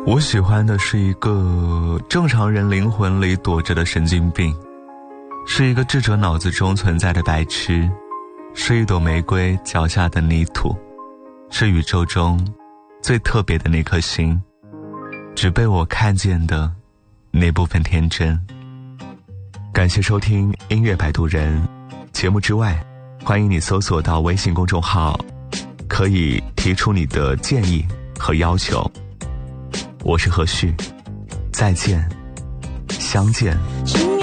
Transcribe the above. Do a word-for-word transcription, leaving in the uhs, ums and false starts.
我喜欢的是一个正常人灵魂里躲着的神经病，是一个智者脑子中存在的白痴，是一朵玫瑰脚下的泥土，是宇宙中最特别的那颗星，只被我看见的那部分天真。感谢收听音乐摆渡人节目之外，欢迎你搜索到微信公众号，可以提出你的建议和要求。我是何旭，再见，相见。